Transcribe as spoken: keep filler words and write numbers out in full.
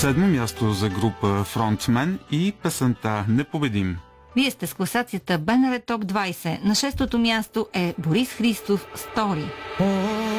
Седмо място за група Фронтмен и песента "Непобедим". Вие сте с класацията БНР Топ двайсет. На шестото място е Борис Христов "Стори".